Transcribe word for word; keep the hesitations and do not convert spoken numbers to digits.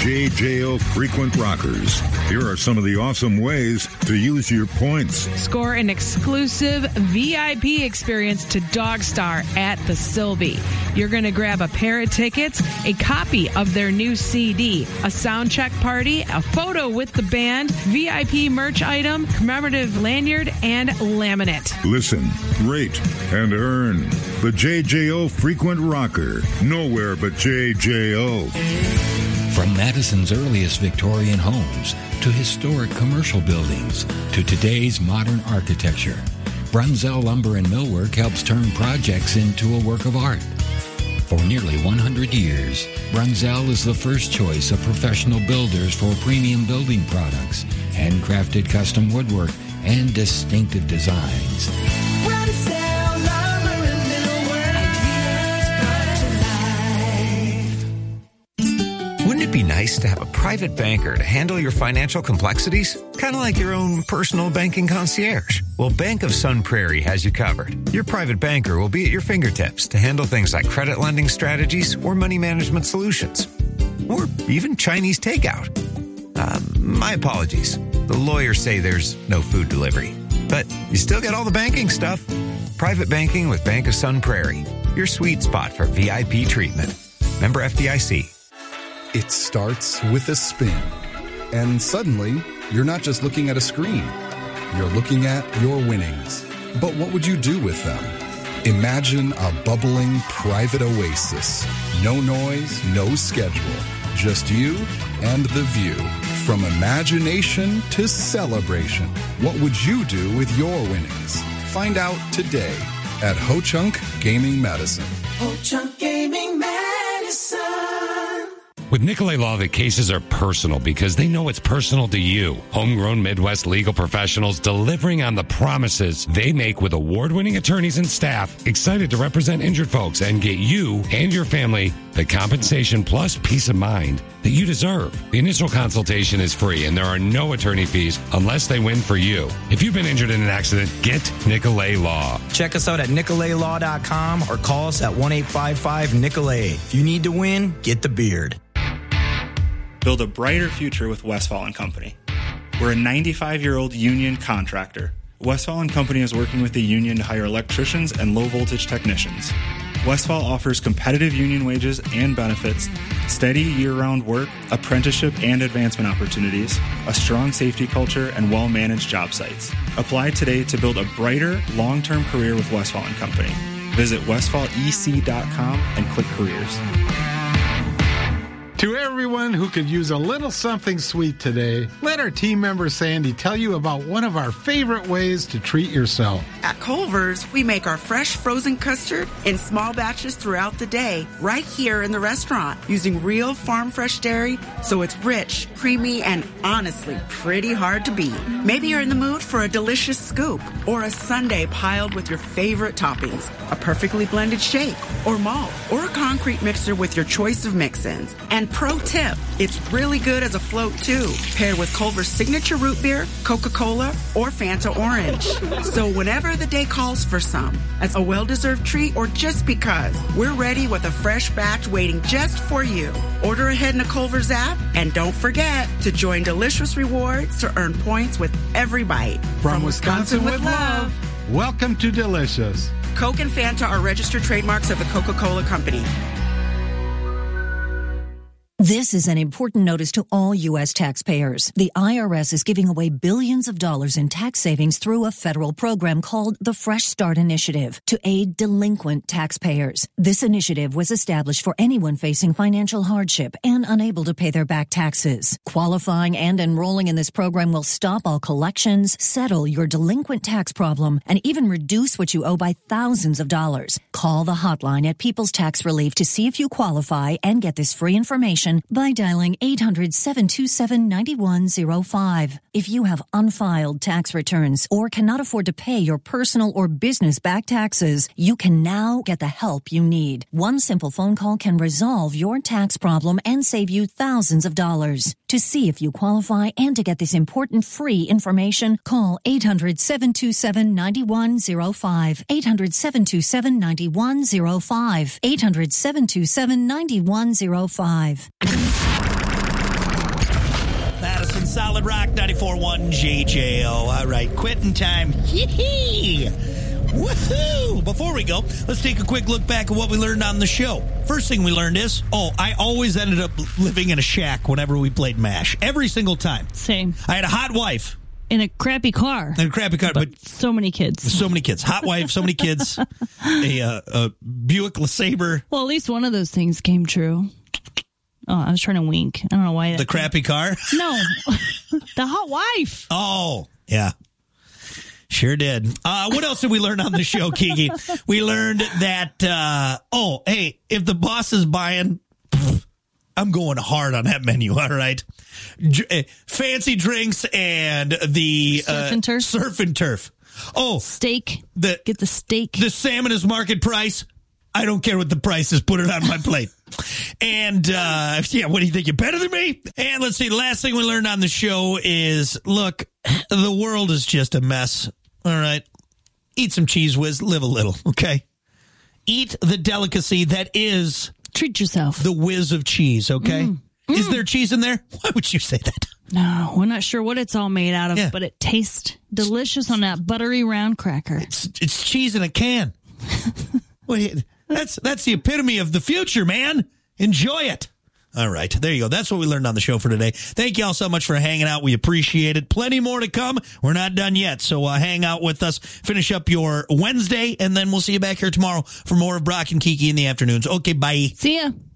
J J O Frequent Rockers. Here are some of the awesome ways to use your points. Score an exclusive V I P experience to Dogstar at the Sylvie. You're going to grab a pair of tickets, a copy of their new C D, a sound check party, a photo with the band, V I P merch item, commemorative lanyard, and laminate. Listen, rate, and earn. The J J O Frequent Rocker. Nowhere but J J O. From Madison's earliest Victorian homes to historic commercial buildings to today's modern architecture, Brunzell Lumber and Millwork helps turn projects into a work of art. For nearly one hundred years, Brunzell is the first choice of professional builders for premium building products, handcrafted custom woodwork, and distinctive designs. Brunzell Lumber and Millwork, ideas brought to life. Wouldn't it be nice to have a private banker to handle your financial complexities? Kind of like your own personal banking concierge. Well, Bank of Sun Prairie has you covered. Your private banker will be at your fingertips to handle things like credit lending strategies or money management solutions. Or even Chinese takeout. Uh, my apologies. The lawyers say there's no food delivery. But you still get all the banking stuff. Private banking with Bank of Sun Prairie. Your sweet spot for V I P treatment. Member F D I C. It starts with a spin. And suddenly, you're not just looking at a screen. You're looking at your winnings. But what would you do with them? Imagine a bubbling private oasis. No noise, no schedule. Just you and the view. From imagination to celebration. What would you do with your winnings? Find out today at Ho-Chunk Gaming Madison. Ho-Chunk Gaming Madison. With Nicolay Law, the cases are personal because they know it's personal to you. Homegrown Midwest legal professionals delivering on the promises they make with award-winning attorneys and staff excited to represent injured folks and get you and your family the compensation plus peace of mind that you deserve. The initial consultation is free and there are no attorney fees unless they win for you. If you've been injured in an accident, get Nicolay Law. Check us out at nicolay law dot com or call us at one eight five five Nicolay. If you need to win, get the beard. Build a brighter future with Westfall and Company. We're a ninety-five-year-old union contractor. Westfall and Company is working with the union to hire electricians and low-voltage technicians. Westfall offers competitive union wages and benefits, steady year-round work, apprenticeship and advancement opportunities, a strong safety culture, and well-managed job sites. Apply today to build a brighter, long-term career with Westfall and Company. Visit westfall e c dot com and click careers. To everyone who could use a little something sweet today, let our team member Sandy tell you about one of our favorite ways to treat yourself. At Culver's, we make our fresh frozen custard in small batches throughout the day, right here in the restaurant, using real farm fresh dairy, so it's rich, creamy, and honestly pretty hard to beat. Maybe you're in the mood for a delicious scoop or a sundae piled with your favorite toppings, a perfectly blended shake or malt, or a concrete mixer with your choice of mix-ins. And pro tip, it's really good as a float too, paired with Culver's signature root beer, Coca-Cola, or Fanta Orange. So whenever the day calls for some, as a well-deserved treat or just because, we're ready with a fresh batch waiting just for you. Order ahead in the Culver's app, and don't forget to join Delicious Rewards to earn points with every bite. From, From Wisconsin, Wisconsin with love. love, welcome to Delicious. Coke and Fanta are registered trademarks of the Coca-Cola Company. This is an important notice to all U S taxpayers. The I R S is giving away billions of dollars in tax savings through a federal program called the Fresh Start Initiative to aid delinquent taxpayers. This initiative was established for anyone facing financial hardship and unable to pay their back taxes. Qualifying and enrolling in this program will stop all collections, settle your delinquent tax problem, and even reduce what you owe by thousands of dollars. Call the hotline at People's Tax Relief to see if you qualify and get this free information by dialing eight hundred, seven two seven, nine one zero five. If you have unfiled tax returns or cannot afford to pay your personal or business back taxes, you can now get the help you need. One simple phone call can resolve your tax problem and save you thousands of dollars. To see if you qualify and to get this important free information, call eight hundred, seven two seven, nine one zero five. eight hundred, seven two seven, nine one zero five. eight hundred, seven two seven, nine one zero five. Madison, Solid Rock, ninety-four point one J J O. All right, quitting time. Hee-hee. Woohoo! Before we go, let's take a quick look back at what we learned on the show. First thing we learned is, oh, I always ended up living in a shack whenever we played MASH. Every single time. Same. I had a hot wife. In a crappy car. In a crappy car, but, but so many kids. So many kids. Hot wife, so many kids. a, uh, a Buick LeSabre. Well, at least one of those things came true. Oh, I was trying to wink. I don't know why. The crappy car? No. The hot wife. Oh, yeah. Sure did. Uh, what else did we learn on the show, Kiki? We learned that, uh, oh, hey, if the boss is buying, pff, I'm going hard on that menu, all right? J- fancy drinks and the surf uh, and turf. Surf and turf. Oh, steak. The, Get the steak. The salmon is market price. I don't care what the price is. Put it on my plate. And, uh, yeah, what do you think? You're better than me? And let's see. The last thing we learned on the show is, look, the world is just a mess. All right. Eat some Cheese Whiz. Live a little, okay? Eat the delicacy that is... Treat yourself. The whiz of cheese, okay? Mm. Is Mm. there cheese in there? Why would you say that? No, we're not sure what it's all made out of, Yeah. but it tastes delicious on that buttery round cracker. It's, it's cheese in a can. Well, that's that's the epitome of the future, man. Enjoy it. All right, there you go. That's what we learned on the show for today. Thank you all so much for hanging out. We appreciate it. Plenty more to come. We're not done yet, so uh, hang out with us. Finish up your Wednesday, and then we'll see you back here tomorrow for more of Brock and Kiki in the afternoons. Okay, bye. See ya.